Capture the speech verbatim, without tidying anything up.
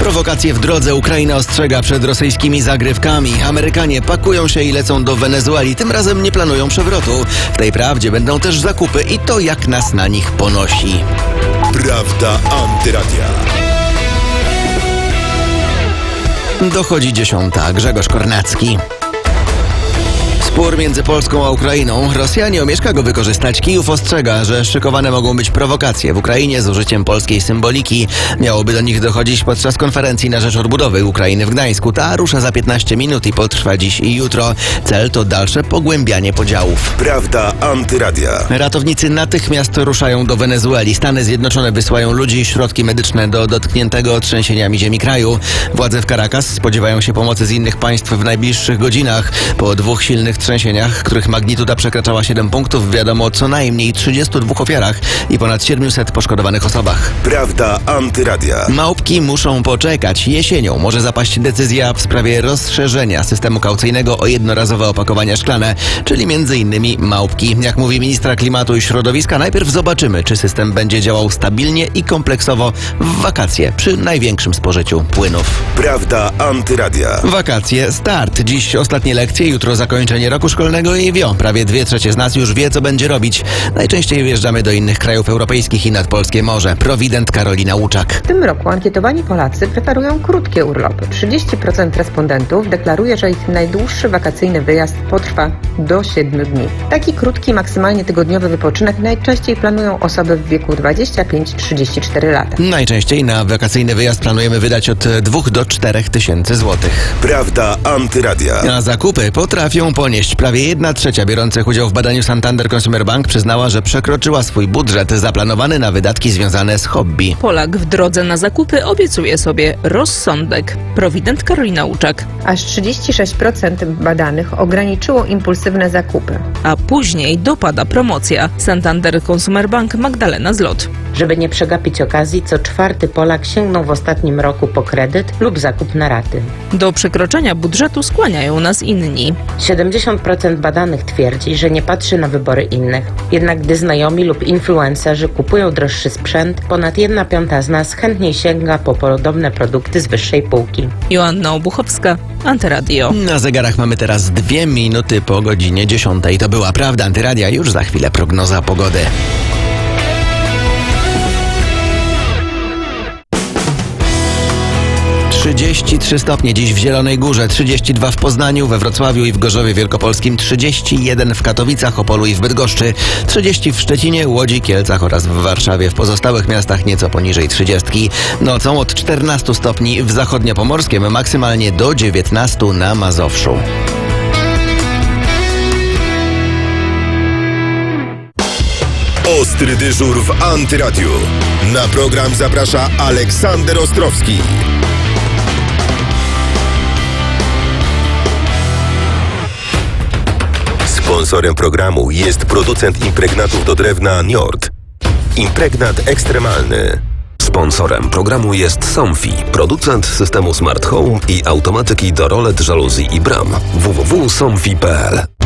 Prowokacje w drodze. Ukraina ostrzega przed rosyjskimi zagrywkami. Amerykanie pakują się i lecą do Wenezueli. Tym razem nie planują przewrotu. W tej prawdzie będą też zakupy i to, jak nas na nich ponosi. Prawda Antyradia. Dochodzi dziesiąta. Grzegorz Kornacki. Spór między Polską a Ukrainą. Rosjanie omieszka go wykorzystać. Kijów ostrzega, że szykowane mogą być prowokacje w Ukrainie z użyciem polskiej symboliki. Miałoby do nich dochodzić podczas konferencji na rzecz odbudowy Ukrainy w Gdańsku. Ta rusza za piętnaście minut i potrwa dziś i jutro. Cel to dalsze pogłębianie podziałów. Prawda Antyradia. Ratownicy natychmiast ruszają do Wenezueli. Stany Zjednoczone wysyłają ludzi i środki medyczne do dotkniętego trzęsieniami ziemi kraju. Władze w Caracas spodziewają się pomocy z innych państw w najbliższych godzinach. Po dwóch silnych trzęsieniach, których magnituda przekraczała siedem punktów, wiadomo o co najmniej trzydziestu dwóch ofiarach i ponad siedmiuset poszkodowanych osobach. Prawda Antyradia. Małpki muszą poczekać. Jesienią może zapaść decyzja w sprawie rozszerzenia systemu kaucyjnego o jednorazowe opakowania szklane, czyli między innymi małpki. Jak mówi ministra klimatu i środowiska, najpierw zobaczymy, czy system będzie działał stabilnie i kompleksowo w wakacje przy największym spożyciu płynów. Prawda Antyradia. Wakacje, start. Dziś ostatnie lekcje, jutro zakończenie roku szkolnego i wio. Prawie dwie trzecie z nas już wie, co będzie robić. Najczęściej wjeżdżamy do innych krajów europejskich i nad polskie morze. Prowident Karolina Łuczak. W tym roku ankietowani Polacy preferują krótkie urlopy. trzydzieści procent respondentów deklaruje, że ich najdłuższy wakacyjny wyjazd potrwa do siedmiu dni. Taki krótki, maksymalnie tygodniowy wypoczynek najczęściej planują osoby w wieku dwadzieścia pięć do trzydziestu czterech lat. Najczęściej na wakacyjny wyjazd planujemy wydać od dwóch do czterech tysięcy złotych. Prawda Antyradia. Na zakupy potrafią ponieść. Prawie jedna trzecia biorących udział w badaniu Santander Consumer Bank przyznała, że przekroczyła swój budżet zaplanowany na wydatki związane z hobby. Polak w drodze na zakupy obiecuje sobie rozsądek. Prowident Karolina Łuczak. Aż trzydzieści sześć procent badanych ograniczyło impulsywne zakupy. A później dopada promocja. Santander Consumer Bank Magdalena Zlot. Żeby nie przegapić okazji, co czwarty Polak sięgnął w ostatnim roku po kredyt lub zakup na raty. Do przekroczenia budżetu skłaniają nas inni. siedemdziesiąt procent badanych twierdzi, że nie patrzy na wybory innych. Jednak gdy znajomi lub influencerzy kupują droższy sprzęt, ponad jedna piąta z nas chętniej sięga po podobne produkty z wyższej półki. Joanna Obuchowska, Antyradio. Na zegarach mamy teraz dwie minuty po godzinie dziesiątej. To była Prawda Antyradia. Już za chwilę prognoza pogody. trzydzieści trzy stopnie dziś w Zielonej Górze, trzydzieści dwa w Poznaniu, we Wrocławiu i w Gorzowie Wielkopolskim, trzydzieści jeden w Katowicach, Opolu i w Bydgoszczy, trzydzieści w Szczecinie, Łodzi, Kielcach oraz w Warszawie. W pozostałych miastach nieco poniżej trzydziestki. Nocą od czternastu stopni w zachodniopomorskim, maksymalnie do dziewiętnastu na Mazowszu. Ostry dyżur w Antyradiu. Na program zaprasza Aleksander Ostrowski. Sponsorem programu jest producent impregnatów do drewna Njord. Impregnat ekstremalny. Sponsorem programu jest Somfy, producent systemu Smart Home i automatyki do rolet, żaluzji i bram. w w w kropka somfy kropka p l